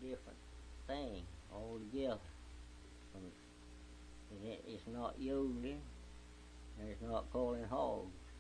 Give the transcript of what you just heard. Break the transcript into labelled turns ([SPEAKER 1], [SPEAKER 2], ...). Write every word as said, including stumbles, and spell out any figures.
[SPEAKER 1] different thing altogether. And it, it's not yodeling, and it's not calling hogs.